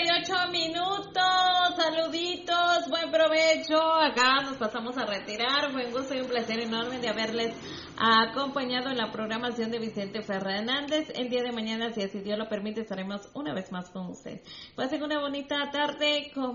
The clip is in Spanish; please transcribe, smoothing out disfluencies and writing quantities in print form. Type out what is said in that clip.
8:38. Saluditos, buen provecho. Acá nos pasamos a retirar. Fue un gusto y un placer enorme de haberles acompañado en la programación de Vicente Fernández. El día de mañana, si así Dios lo permite, estaremos una vez más con ustedes. Pasen una bonita tarde.